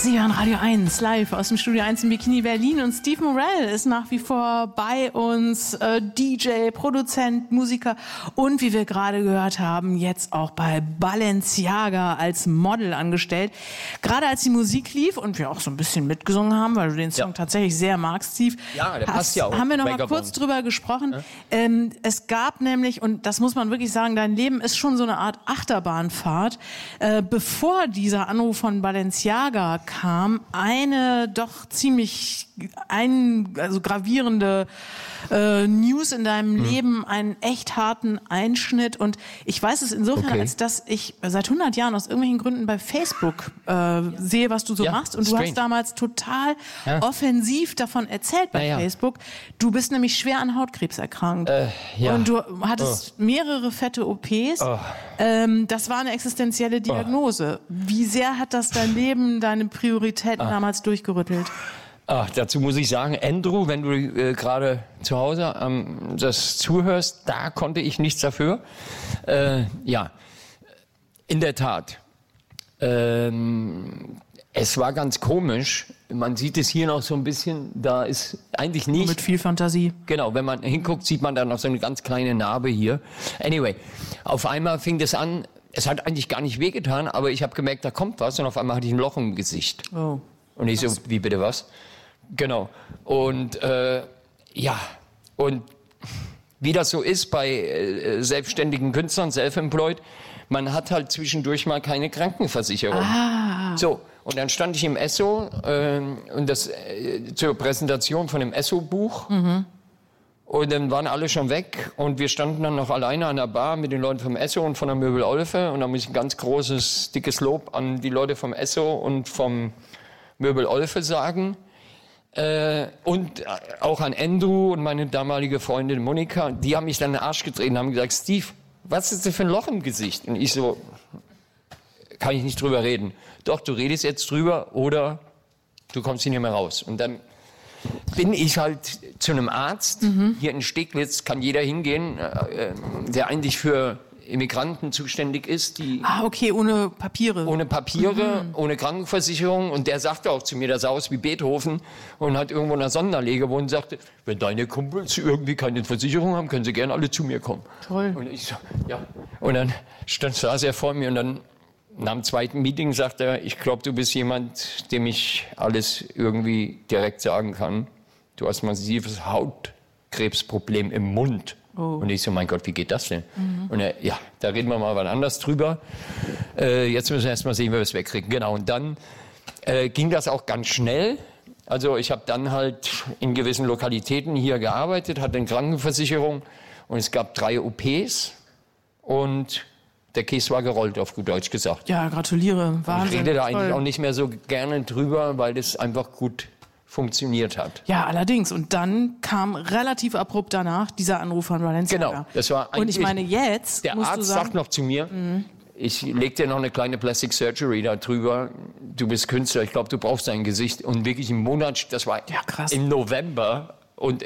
Sie hören Radio 1 live aus dem Studio 1 in Bikini Berlin und Steve Morell ist nach wie vor bei uns, DJ, Produzent, Musiker und wie wir gerade gehört haben, jetzt auch bei Balenciaga als Model angestellt. Gerade als die Musik lief und wir auch so ein bisschen mitgesungen haben, weil du den Song tatsächlich sehr magst, Steve, ja, der passt ja auch. Haben wir noch mal kurz drüber gesprochen. Ja? Es gab nämlich, und das muss man wirklich sagen, dein Leben ist schon so eine Art Achterbahnfahrt. Bevor dieser Anruf von Balenciaga kam, eine doch ziemlich gravierende News in deinem Leben, einen echt harten Einschnitt. Und ich weiß es insofern, als dass ich seit 100 Jahren aus irgendwelchen Gründen bei Facebook sehe, was du so machst. Und du hast damals total offensiv davon erzählt bei Facebook. Du bist nämlich schwer an Hautkrebs erkrankt. Und du hattest mehrere fette OPs. Das war eine existenzielle Diagnose. Wie sehr hat das dein Leben, deine Prioritäten damals durchgerüttelt? Dazu muss ich sagen, Andrew, wenn du gerade zu Hause das zuhörst, da konnte ich nichts dafür. Ja, in der Tat. Es war ganz komisch. Man sieht es hier noch so ein bisschen, da ist eigentlich nicht... Mit viel Fantasie. Genau, wenn man hinguckt, sieht man da noch so eine ganz kleine Narbe hier. Anyway, auf einmal fing das an, es hat eigentlich gar nicht wehgetan, aber ich habe gemerkt, da kommt was und auf einmal hatte ich ein Loch im Gesicht. Oh. Und ich so, wie bitte was? Genau. Und und wie das so ist bei selbstständigen Künstlern, self-employed, man hat halt zwischendurch mal keine Krankenversicherung. So, und dann stand ich im Esso und das zur Präsentation von dem Esso-Buch. Und dann waren alle schon weg und wir standen dann noch alleine an der Bar mit den Leuten vom Esso und von der Möbel Olfe. Und da muss ich ein ganz großes, dickes Lob an die Leute vom Esso und vom Möbel Olfe sagen. Und auch an Andrew und meine damalige Freundin Monika. Die haben mich dann in den Arsch getreten und haben gesagt, Steve, was ist das für ein Loch im Gesicht? Und ich so, kann ich nicht drüber reden. Doch, du redest jetzt drüber oder du kommst hier nicht mehr raus. Und dann bin ich halt zu einem Arzt. Hier in Steglitz kann jeder hingehen, der eigentlich für Immigranten zuständig ist, die... ohne Papiere. Ohne Papiere, ohne Krankenversicherung. Und der sagte auch zu mir, der sah aus wie Beethoven und hat irgendwo in einer Sonderlee gewohnt und sagte, wenn deine Kumpels irgendwie keine Versicherung haben, können sie gerne alle zu mir kommen. Toll. Und ich so, ja. Und dann saß er vor mir und dann nach dem zweiten Meeting sagt er, ich glaube, du bist jemand, dem ich alles irgendwie direkt sagen kann. Du hast ein massives Hautkrebsproblem im Mund. Und ich so, mein Gott, wie geht das denn? Und er, da reden wir mal wann anders drüber. Jetzt müssen wir erst mal sehen, wie wir es wegkriegen. Genau, und dann ging das auch ganz schnell. Also ich habe dann halt in gewissen Lokalitäten hier gearbeitet, hatte eine Krankenversicherung und es gab 3 OPs und der Käse war gerollt, auf gut Deutsch gesagt. Ja, gratuliere. Wahnsinn. Ich rede da eigentlich auch nicht mehr so gerne drüber, weil das einfach gut funktioniert hat. Ja, allerdings. Und dann kam relativ abrupt danach dieser Anruf von Balenciaga. Genau, das war eigentlich... Und ich meine, jetzt der musst Arzt du sagen, sagt noch zu mir, ich leg dir noch eine kleine Plastic Surgery da drüber. Du bist Künstler, ich glaube, du brauchst dein Gesicht. Und wirklich im Monat, das war krass. Im November... Und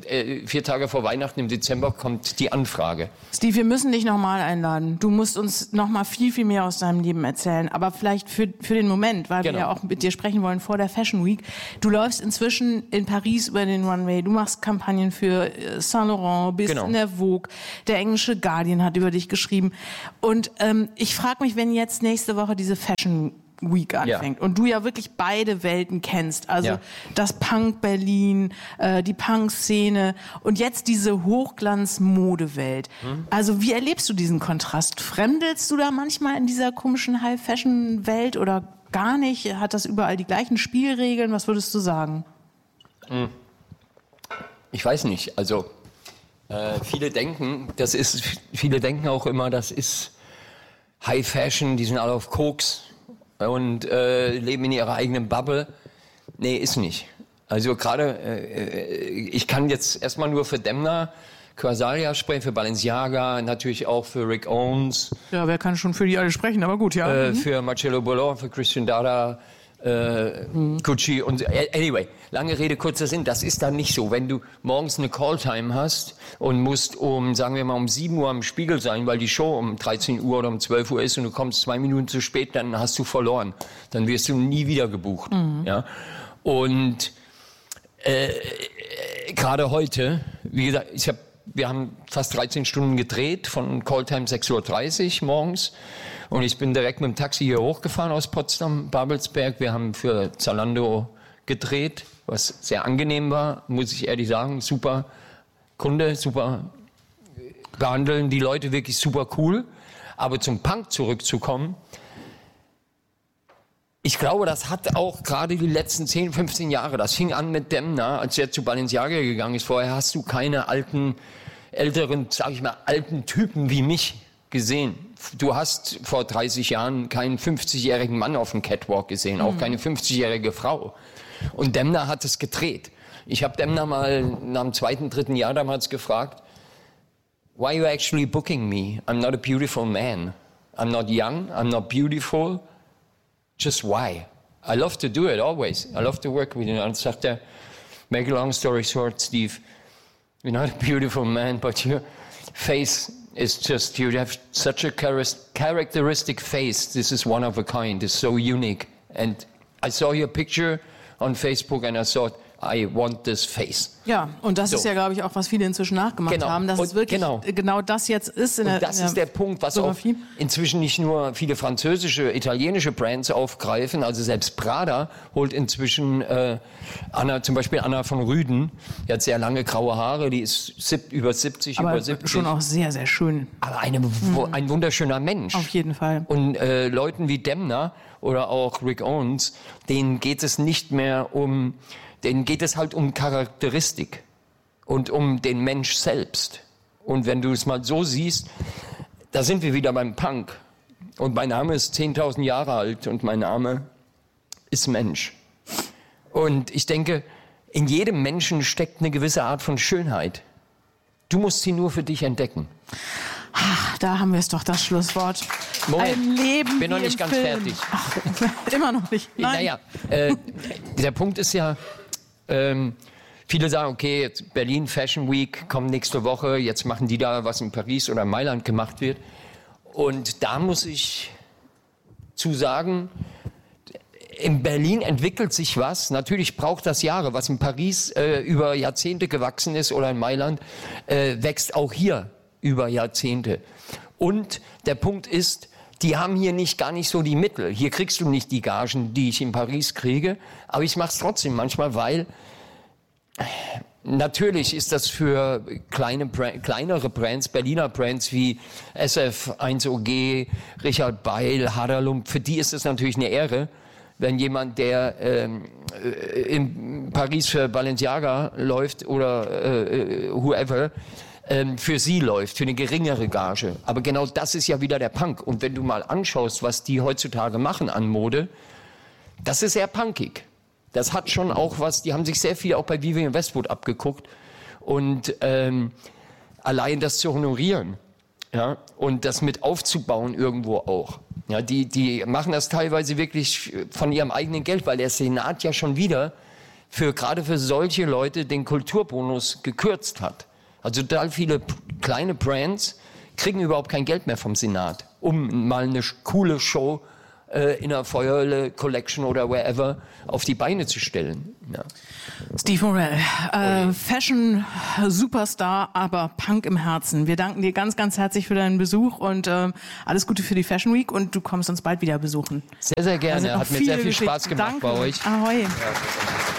4 Tage vor Weihnachten im Dezember kommt die Anfrage. Steve, wir müssen dich nochmal einladen. Du musst uns nochmal viel, viel mehr aus deinem Leben erzählen. Aber vielleicht für den Moment, weil wir ja auch mit dir sprechen wollen vor der Fashion Week. Du läufst inzwischen in Paris über den Runway. Du machst Kampagnen für Saint Laurent, bist in der Vogue. Der englische Guardian hat über dich geschrieben. Und ich frage mich, wenn jetzt nächste Woche diese Fashion Week anfängt und du ja wirklich beide Welten kennst, also das Punk Berlin, die Punk-Szene und jetzt diese Hochglanz-Modewelt. Also wie erlebst du diesen Kontrast? Fremdelst du da manchmal in dieser komischen High-Fashion-Welt oder gar nicht? Hat das überall die gleichen Spielregeln? Was würdest du sagen? Ich weiß nicht. Also viele denken auch immer, das ist High-Fashion, die sind alle auf Koks und leben in ihrer eigenen Bubble. Nee, ist nicht. Also gerade, ich kann jetzt erstmal nur für Demna Quasalia sprechen, für Balenciaga, natürlich auch für Rick Owens. Ja, wer kann schon für die alle sprechen, aber gut, ja. Für Marcello Bollon, für Christian Dada, Gucci und anyway, lange Rede, kurzer Sinn, das ist dann nicht so. Wenn du morgens eine Calltime hast und musst sagen wir mal um 7 Uhr am Spiegel sein, weil die Show um 13 Uhr oder um 12 Uhr ist und du kommst 2 Minuten zu spät, dann hast du verloren. Dann wirst du nie wieder gebucht. Ja? Und gerade heute, wie gesagt, wir haben fast 13 Stunden gedreht, von Calltime 6:30 Uhr morgens. Und ich bin direkt mit dem Taxi hier hochgefahren aus Potsdam, Babelsberg. Wir haben für Zalando gedreht, was sehr angenehm war, muss ich ehrlich sagen. Super Kunde, super behandeln die Leute wirklich super cool. Aber zum Punk zurückzukommen, ich glaube, das hat auch gerade die letzten 10, 15 Jahre, das fing an mit Demna, als er zu Balenciaga gegangen ist. Vorher hast du keine älteren, sag ich mal, alten Typen wie mich gesehen. Du hast vor 30 Jahren keinen 50-jährigen Mann auf dem Catwalk gesehen, auch keine 50-jährige Frau. Und Demna hat es gedreht. Ich habe Demna mal nach dem 2., 3. Jahr damals gefragt, why are you actually booking me? I'm not a beautiful man. I'm not young, I'm not beautiful. Just why? I love to do it always. I love to work with you. Und sagt er, make a long story short, Steve, you're not a beautiful man, but your face is just, you have such a characteristic face. This is one of a kind. It's so unique. And I saw your picture on Facebook and I thought, I want this face. Ja, und das ist ja, glaube ich, auch, was viele inzwischen nachgemacht haben, dass es wirklich genau das jetzt ist. Das ist der Punkt, was auch inzwischen nicht nur viele französische, italienische Brands aufgreifen, also selbst Prada holt inzwischen zum Beispiel Anna von Rüden, die hat sehr lange graue Haare, die ist über 70, aber über 70. Schon auch sehr, sehr schön. Aber ein wunderschöner Mensch. Auf jeden Fall. Und Leuten wie Demna oder auch Rick Owens, denen geht es nicht mehr denen geht es halt um Charakteristik und um den Mensch selbst. Und wenn du es mal so siehst, da sind wir wieder beim Punk. Und mein Name ist 10.000 Jahre alt und mein Name ist Mensch. Und ich denke, in jedem Menschen steckt eine gewisse Art von Schönheit. Du musst sie nur für dich entdecken. Ach, da haben wir es doch, das Schlusswort. Moment, ein Leben bin noch nicht ganz fertig. Ach, immer noch nicht. Nein. Naja, der Punkt ist ja, viele sagen, okay, jetzt Berlin Fashion Week kommt nächste Woche, jetzt machen die da, was in Paris oder Mailand gemacht wird. Und da muss ich zu sagen, in Berlin entwickelt sich was. Natürlich braucht das Jahre. Was in Paris über Jahrzehnte gewachsen ist oder in Mailand, wächst auch hier über Jahrzehnte. Und der Punkt ist, die haben hier gar nicht so die Mittel. Hier kriegst du nicht die Gagen, die ich in Paris kriege. Aber ich mache es trotzdem manchmal, weil natürlich ist das für kleinere Brands, Berliner Brands wie SF, 1OG, Richard Beil, Haderlump, für die ist es natürlich eine Ehre, wenn jemand, der in Paris für Balenciaga läuft oder whoever, für sie läuft, für eine geringere Gage. Aber genau das ist ja wieder der Punk. Und wenn du mal anschaust, was die heutzutage machen an Mode, das ist sehr punkig. Das hat schon auch was, die haben sich sehr viel auch bei Vivienne Westwood abgeguckt. Und allein das zu honorieren, ja, und das mit aufzubauen irgendwo auch. Ja, die machen das teilweise wirklich von ihrem eigenen Geld, weil der Senat ja schon wieder gerade für solche Leute den Kulturbonus gekürzt hat. Also total viele kleine Brands kriegen überhaupt kein Geld mehr vom Senat, um mal eine coole Show in der Feuerle Collection oder wherever auf die Beine zu stellen. Ja. Steve Morel, Fashion Superstar, aber Punk im Herzen. Wir danken dir ganz, ganz herzlich für deinen Besuch und alles Gute für die Fashion Week und du kommst uns bald wieder besuchen. Sehr, sehr gerne. Hat mir sehr viel Spaß gemacht bei euch. Ahoi. Ja.